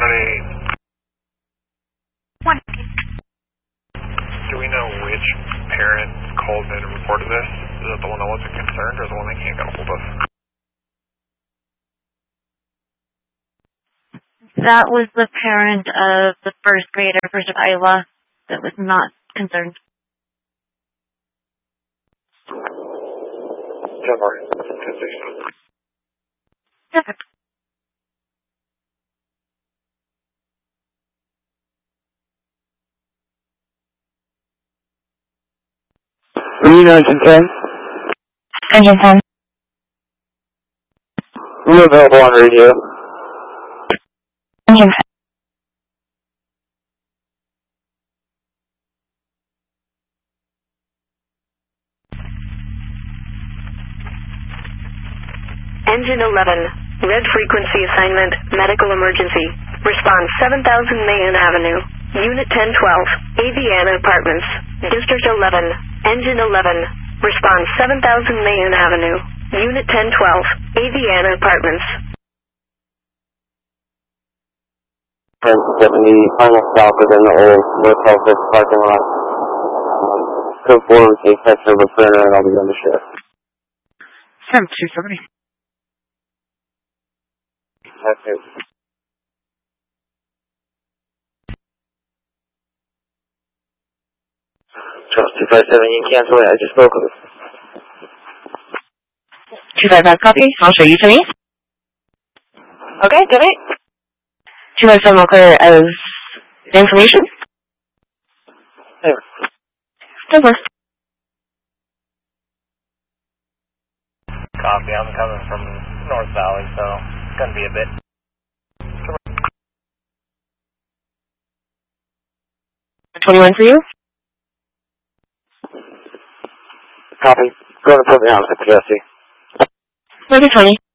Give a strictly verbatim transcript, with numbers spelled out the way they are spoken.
eight. One. Do we know which parent called in and reported this? Is it the one that wasn't concerned or the one that can't get a hold of? That was the parent of the first grader, First of Iowa, that was not concerned. Jennifer. Perfect. Engine ten. Engine ten. We're available on radio. Engine ten. Engine eleven, red frequency assignment, medical emergency. Response seven thousand Mayan Avenue, Unit ten twelve, Aviana Apartments, District eleven, Engine eleven. Response seven thousand Mayan Avenue, Unit ten twelve, Aviana Apartments. seventy, final stop within the old North Southwest parking lot. Um, code four, receive text number printer, and I'll be on the shift. Sam two seventy. That's it. Trust two five seven, you can cancel it. I just spoke with it. two five five copy. I'll show you to me. Okay, good night. two five seven will clear as information. Hey. Over. Copy, I'm coming from North Valley, so it's going to be a bit. twenty-one for you? Copy. Go to put me on for Jesse. Maybe twenty.